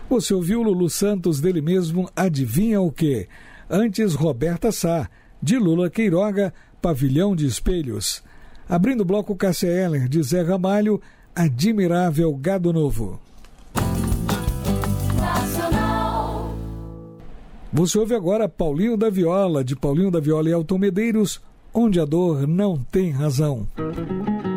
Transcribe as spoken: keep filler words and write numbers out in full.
Você ouviu Lulu Santos, dele mesmo, Adivinha o Quê? Antes, Roberta Sá, de Lula Queiroga, Pavilhão de Espelhos. Abrindo o bloco, Cássia Eller, de Zé Ramalho, Admirável Gado Novo. Nacional. Você ouve agora Paulinho da Viola, de Paulinho da Viola e Elton Medeiros, Onde a Dor Não Tem Razão.